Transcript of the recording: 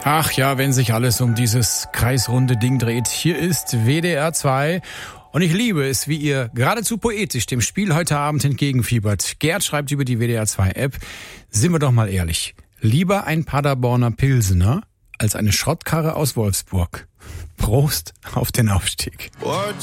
Ach ja, wenn sich alles um dieses kreisrunde Ding dreht. Hier ist WDR 2 und ich liebe es, wie ihr geradezu poetisch dem Spiel heute Abend entgegenfiebert. Gerd schreibt über die WDR 2 App, sind wir doch mal ehrlich, lieber ein Paderborner Pilsener als eine Schrottkarre aus Wolfsburg. Prost auf den Aufstieg.